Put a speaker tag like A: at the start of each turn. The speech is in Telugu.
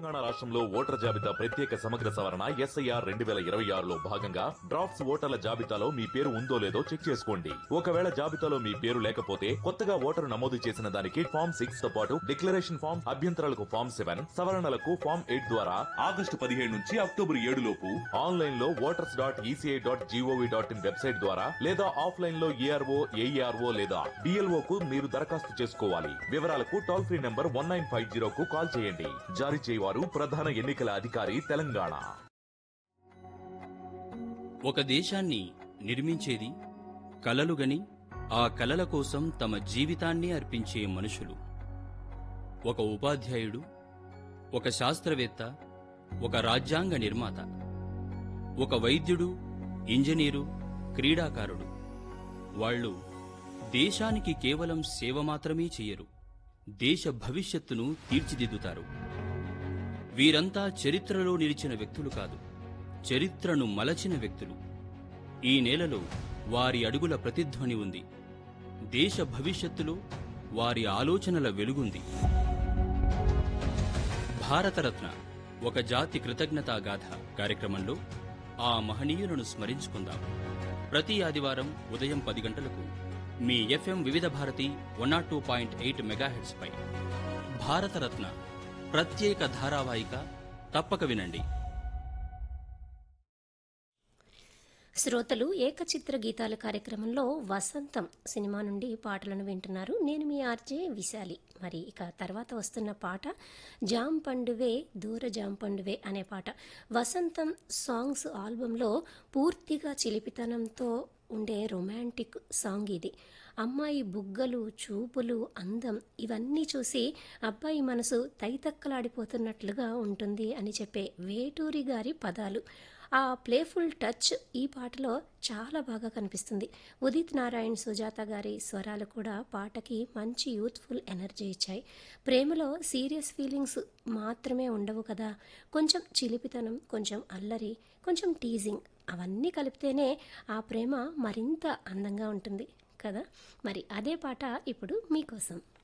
A: తెలంగాణ రాష్ట్రంలో ఓటర్ జాబితా ప్రత్యేక సమగ్ర సవరణ SIR 2026లో భాగంగా డ్రాఫ్ట్స్ ఓటర్ల జాబితాలో మీ పేరు ఉందో లేదో చెక్ చేసుకోండి. ఒకవేళ జాబితాలో మీ పేరు లేకపోతే కొత్తగా ఓటరు నమోదు చేసిన దానికి ఫామ్ 6 తో పాటు డిక్లరేషన్ ఫామ్, అభ్యంతరాలకు ఫామ్ 7, సవరణలకు ఫామ్ 8 ద్వారా ఆగస్టు 17 నుంచి అక్టోబర్ 7 లోపు ఆన్లైన్ లో voters.eci.gov.in వెబ్సైట్ ద్వారా లేదా ఆఫ్లైన్ లో ARO, AERO లేదా BLO కు మీరు దరఖాస్తు చేసుకోవాలి. వివరాలకు టోల్ ఫ్రీ నంబర్ 1950 కు కాల్ చేయండి. జారీ చేయవారు ప్రధాన ఎన్నికల అధికారి తెలంగాణ.
B: ఒక దేశాన్ని నిర్మించేది కలలుగని ఆ కలల కోసం తమ జీవితాన్ని అర్పించే మనుషులు. ఒక ఉపాధ్యాయుడు, ఒక శాస్త్రవేత్త, ఒక రాజ్యాంగ నిర్మాత, ఒక వైద్యుడు, ఇంజనీరు, క్రీడాకారుడు. వాళ్ళు దేశానికి కేవలం సేవ మాత్రమే చెయ్యరు, దేశ భవిష్యత్తును తీర్చిదిద్దుతారు. వీరంతా చరిత్రలో నిలిచిన వ్యక్తులు కాదు, చరిత్రను మలచిన వ్యక్తులు. ఈ నేలలో వారి అడుగుల ప్రతిధ్వని ఉంది. దేశ భవిష్యత్తులో వారి ఆలోచనల వెలుగుంది. భారతరత్న ఒక జాతి కృతజ్ఞతా గాథ కార్యక్రమంలో ఆ మహనీయులను స్మరించుకుందాం. ప్రతి ఆదివారం ఉదయం 10 గంటలకు మీ FM వివిధ భారతి 102.8 మెగాహెర్ట్జ్ పై భారతరత్న ప్రత్యేక ధారావాహిక తప్పక వినండి.
C: శ్రోతలు ఏకచిత్ర గీతాల కార్యక్రమంలో వసంతం సినిమా నుండి పాటలను వింటున్నారు. నేను మీ ఆర్జే విశాలి. మరి ఇక తర్వాత వస్తున్న పాట జాం పండువే దూర జాం పండువే అనే పాట. వసంతం సాంగ్స్ ఆల్బంలో పూర్తిగా చిలిపితనంతో ఉండే రొమాంటిక్ సాంగ్ ఇది. అమ్మాయి బుగ్గలు, చూపులు, అందం ఇవన్నీ చూసి అబ్బాయి మనసు తైతక్కలాడిపోతున్నట్లుగా ఉంటుంది అని చెప్పే వేటూరి గారి పదాలు. ఆ ప్లేఫుల్ టచ్ ఈ పాటలో చాలా బాగా కనిపిస్తుంది. ఉదిత్ నారాయణ్, సుజాత గారి స్వరాలు కూడా పాటకి మంచి యూత్ఫుల్ ఎనర్జీ ఇచ్చాయి. ప్రేమలో సీరియస్ ఫీలింగ్స్ మాత్రమే ఉండవు కదా, కొంచెం చిలిపితనం, కొంచెం అల్లరి, కొంచెం టీజింగ్ అవన్నీ కలిపితేనే ఆ ప్రేమ మరింత అందంగా ఉంటుంది కదా. మరి అదే పాట ఇప్పుడు మీకోసం.